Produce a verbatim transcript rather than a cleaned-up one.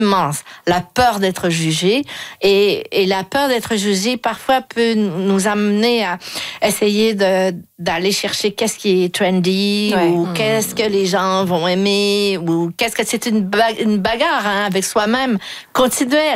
immense, la peur d'être jugé. Et, et la peur d'être jugé, parfois, peut nous amener à essayer de, d'aller chercher qu'est-ce qui est trendy, ouais. ou mmh. qu'est-ce que les gens vont aimer, ou qu'est-ce que c'est une, ba- une bagarre hein, avec soi-même continuelle.